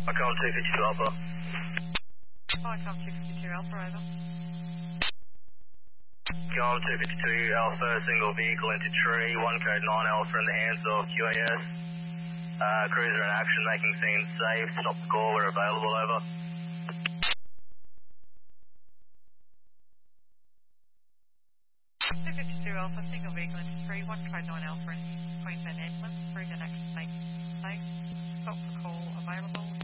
Icon 252 Alpha. Icon 252 Alpha, over. Icon 252 Alpha, single vehicle into tree, 1 code 9 Alpha in the hands of QAS. Cruiser in action, making scene safe. Stop the call, we're available, over. 252 Alpha, single vehicle into 3, 1 code 9 Alpha in Queensland ambulance. Cruiser in action, making safe. Stop the call, available.